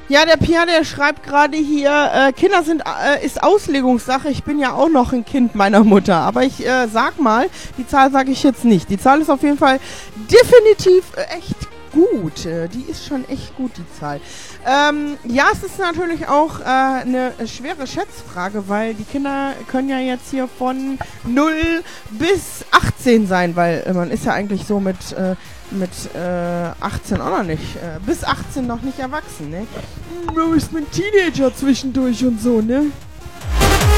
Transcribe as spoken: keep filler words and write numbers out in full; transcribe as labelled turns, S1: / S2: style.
S1: Ja, der Pia, der schreibt gerade hier, äh, Kinder sind äh, ist Auslegungssache. Ich bin ja auch noch ein Kind meiner Mutter. Aber ich äh, sag mal, die Zahl sage ich jetzt nicht. Die Zahl ist auf jeden Fall definitiv äh, echt gut. Äh, die ist schon echt gut, die Zahl. Ähm, ja, es ist natürlich auch äh, eine schwere Schätzfrage, weil die Kinder können ja jetzt hier von null bis achtzehn sein, weil äh, man ist ja eigentlich so mit... Äh, mit äh, achtzehn auch noch nicht. Äh, bis achtzehn noch nicht erwachsen, ne? Da ist ein Teenager zwischendurch und so, ne?